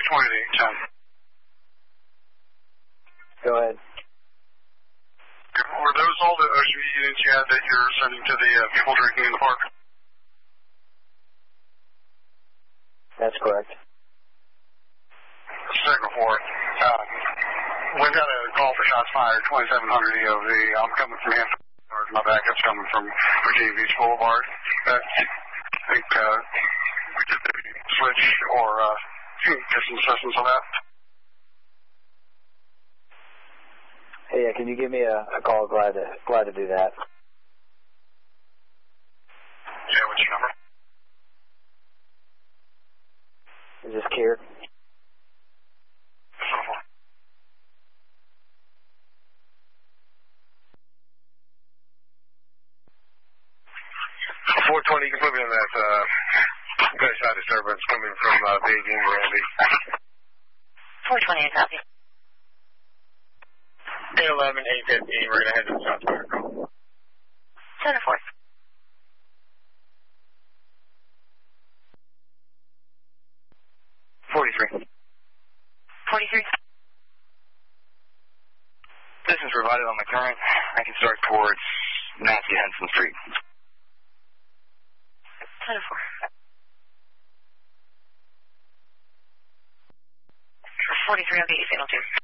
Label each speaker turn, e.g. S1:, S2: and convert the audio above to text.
S1: 2810.
S2: Go ahead.
S1: Were those all the OSHA units you had that you're sending to the people drinking in the park?
S2: That's correct.
S1: Second report. We've got a call for shots fired, 2700 EOV. I'm coming from Hampton. My backup's coming from Virginia Beach Boulevard. I think we did the switch or get some assistance on that.
S2: Hey, yeah, can you give me a call? Glad to do that.
S1: Yeah, what's your number?
S2: Is this Kier?
S3: 420, you can put me on that gunshot disturbance coming from Beijing, Randy.
S4: 420, copy.
S3: 811, 815, we're going to head to the South Florida call.
S4: 7-4.
S3: 43.
S4: 43.
S3: This is provided on the current. I can start towards Nancy Henson Street.
S4: 7-4. 43, I'll get you signal 2.